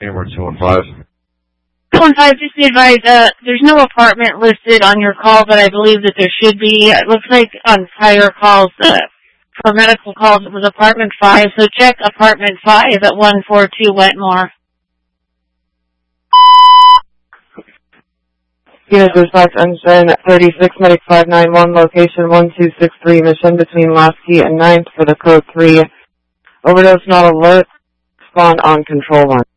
Amber 215. 215, just be advised, there's no apartment listed on your call, but I believe that there should be. It looks like on prior calls, for medical calls, it was apartment 5, so check apartment 5 at 142 Wetmore. Unit dispatch engine 36 medic 591 location 1263 mission between Lasky and 9th for the code 3. Overdose not alert. Spawn on control 1.